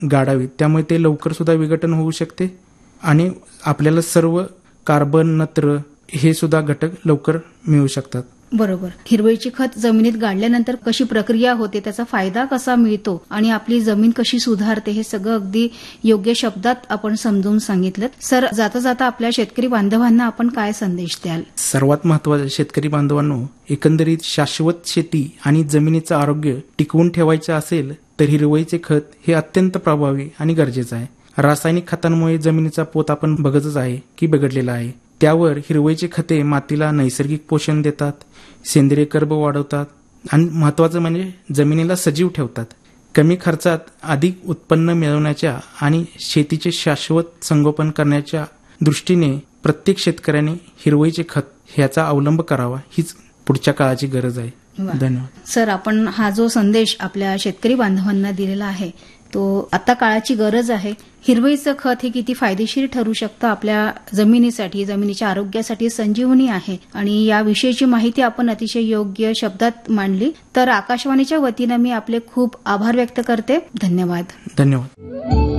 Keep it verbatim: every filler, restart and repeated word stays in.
गाडावीत, त्यामुळे ते लवकर सुद्धा विघटन होऊ शकते आणि आपल्याला सर्व कार्बन, नत्र हे सुद्धा घटक लवकर मिळू शकतात. बरोबर. हिरवळीचे खत जमिनीत गाडल्यानंतर कशी प्रक्रिया होते, त्याचा फायदा कसा मिळतो आणि आपली जमीन कशी सुधारते, हे सगळं अगदी योग्य शब्दात आपण समजून सांगितलं. सर, जाता जाता आपल्या शेतकरी बांधवांना आपण काय संदेश द्याल? सर्वात महत्वाचं, शेतकरी बांधवांनो, एकंदरीत शाश्वत शेती आणि जमिनीचं आरोग्य टिकवून ठेवायचं असेल तर हिरवळीचे खत हे अत्यंत प्रभावी आणि गरजेचं आहे. रासायनिक खतांमुळे जमिनीचा पोत आपण बघतच आहे की बिघडलेला आहे. त्यावर हिरवळीची खते मातीला नैसर्गिक पोषण देतात, सेंद्रिय कर्ब वाढवतात आणि महत्वाचं म्हणजे जमिनीला सजीव ठेवतात. कमी खर्चात अधिक उत्पन्न मिळवण्याच्या आणि शेतीचे शाश्वत संगोपन करण्याच्या दृष्टीने प्रत्येक शेतकऱ्याने हिरवळीचे खत ह्याचा अवलंब करावा, हीच पुढच्या काळाची गरज आहे. धन्यवाद. सर, आपण हा जो संदेश आपल्या शेतकरी बांधवांना दिलेला आहे तो आता काळाची गरज आहे. हिरवळीचं खत हे किती फायदेशीर ठरू शकतं आपल्या जमिनीसाठी, जमिनीच्या आरोग्यासाठी संजीवनी आहे आणि याविषयीची माहिती आपण अतिशय योग्य शब्दात मांडली. तर आकाशवाणीच्या वतीनं मी आपले खूप आभार व्यक्त करते. धन्यवाद. धन्यवाद.